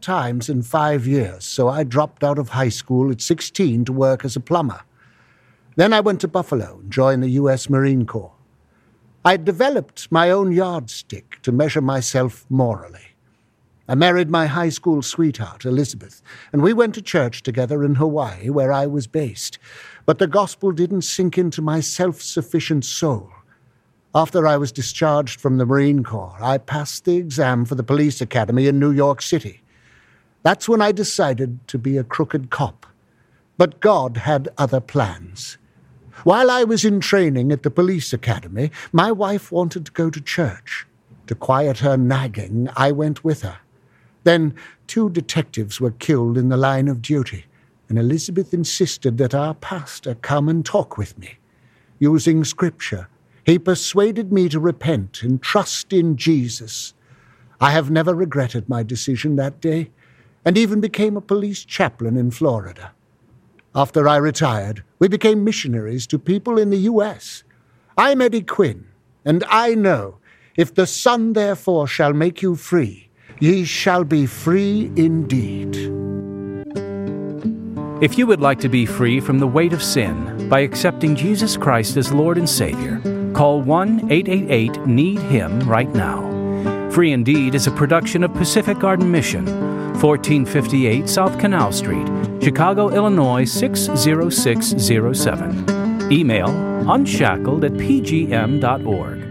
times in 5 years, so I dropped out of high school at 16 to work as a plumber. Then I went to Buffalo and joined the U.S. Marine Corps. I developed my own yardstick to measure myself morally. I married my high school sweetheart, Elizabeth, and we went to church together in Hawaii, where I was based. But the gospel didn't sink into my self-sufficient soul. After I was discharged from the Marine Corps, I passed the exam for the police academy in New York City. That's when I decided to be a crooked cop. But God had other plans. While I was in training at the police academy, my wife wanted to go to church. To quiet her nagging, I went with her. Then 2 detectives were killed in the line of duty, and Elizabeth insisted that our pastor come and talk with me. Using scripture, he persuaded me to repent and trust in Jesus. I have never regretted my decision that day, and even became a police chaplain in Florida. After I retired, we became missionaries to people in the U.S. I'm Eddie Quinn, and I know, if the Son therefore shall make you free, ye shall be free indeed. If you would like to be free from the weight of sin by accepting Jesus Christ as Lord and Savior, call 1-888-NEED-HIM right now. Free Indeed is a production of Pacific Garden Mission, 1458 South Canal Street, Chicago, Illinois 60607. Email unshackled@pgm.org.